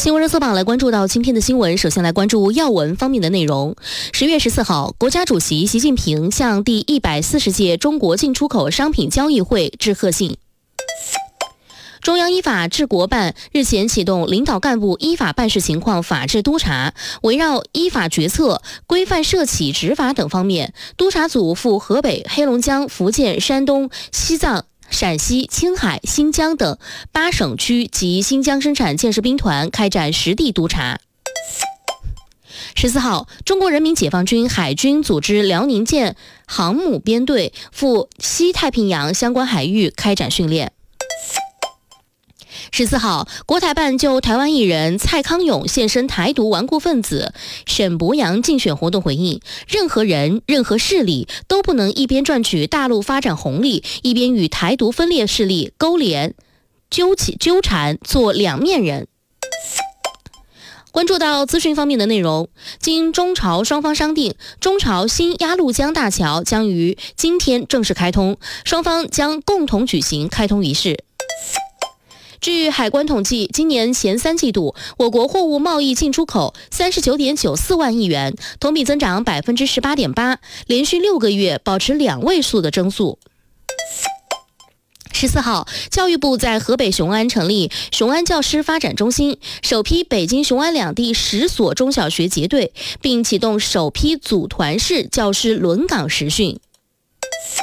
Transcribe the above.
新闻热搜榜来关注到今天的新闻，首先来关注要闻方面的内容。10月14号，国家主席习近平向第140届中国进出口商品交易会致贺信。中央依法治国办日前启动领导干部依法办事情况法治督查，围绕依法决策、规范涉企执法等方面，督查组赴河北、黑龙江、福建、山东、西藏、陕西、青海、新疆等8省区及新疆生产建设兵团开展实地督查。14号，中国人民解放军海军组织辽宁舰航母编队赴西太平洋相关海域开展训练。14号，国台办就台湾艺人蔡康永现身台独顽固分子沈博阳竞选活动回应，任何人、任何势力都不能一边赚取大陆发展红利，一边与台独分裂势力勾连、纠缠，做两面人。关注到资讯方面的内容，经中朝双方商定，中朝新鸭绿江大桥将于今天正式开通，双方将共同举行开通仪式。据海关统计，今年前3季度，我国货物贸易进出口39.94万亿元，同比增长18.8%，连续6个月保持2位数的增速。14号，教育部在河北雄安成立雄安教师发展中心，首批北京雄安两地10所中小学结对，并启动首批组团式教师轮岗实训。